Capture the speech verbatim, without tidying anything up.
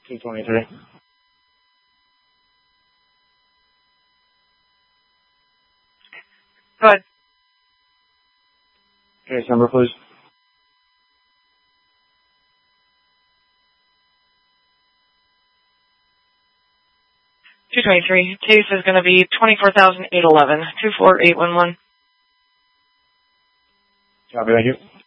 two twenty-three. Go ahead. Case number, please. two twenty-three. Case is going to be twenty-four thousand eight eleven. two four eight one one. Copy, thank you.